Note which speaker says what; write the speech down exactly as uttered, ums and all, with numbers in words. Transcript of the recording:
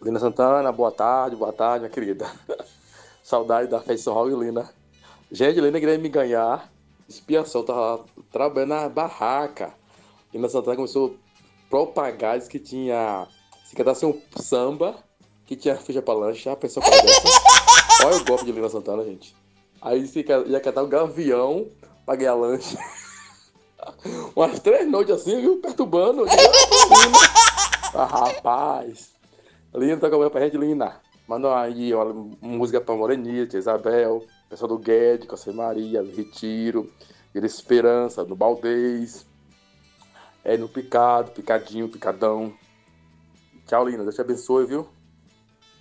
Speaker 1: Lina Santana, boa tarde, boa tarde, minha querida. Saudade da festa de São Raul e Lina. Gente, Lina queria me ganhar. Expiação, tava trabalhando na barraca. Lina Santana começou a propagar, disse que tinha. Se cantasse um samba, que tinha ficha pra lanche. Já pensou com dessa? Olha o golpe de Lina Santana, gente. Aí disse que ia cantar um gavião pra ganhar lanche. Umas três noites assim, viu? Perturbando. Eu digo, "Ah, Lina." Ah, rapaz. Lina, tá acompanhando pra gente, Lina. Manda aí uma música pra Morenita, Isabel, pessoal do Guedes, José Maria, do Retiro, Vila Esperança, no Baldez, é no Picado, Picadinho, Picadão. Tchau, Lina. Deus te abençoe, viu?